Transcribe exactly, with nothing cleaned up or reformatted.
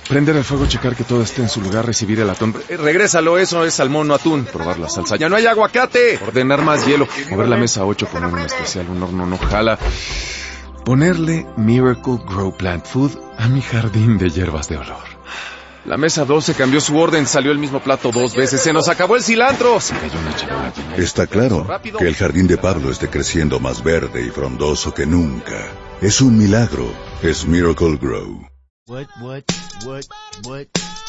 Prender el fuego, checar que todo esté en su lugar, recibir el atún. Eh, regrésalo, eso es salmón, no atún. Probar la salsa. ¡Ya no hay aguacate! Ordenar más hielo. Mover la mesa ocho, poner un especial, un horno no jala. Ponerle Miracle Grow Plant Food a mi jardín de hierbas de olor. La mesa doce cambió su orden, salió el mismo plato dos veces. ¡Se nos acabó el cilantro! Se cayó una charola. Está claro que el jardín de Pablo esté creciendo más verde y frondoso que nunca. Es un milagro. Es Miracle Grow. What, what, what, what?